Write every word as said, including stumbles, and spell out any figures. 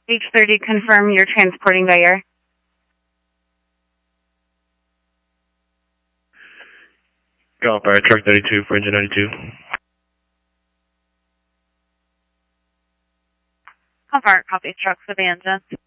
H thirty, confirm you're transporting by air. Golf Fire Truck thirty-two for engine ninety-two. Golf Fire, copy, truck for the engine.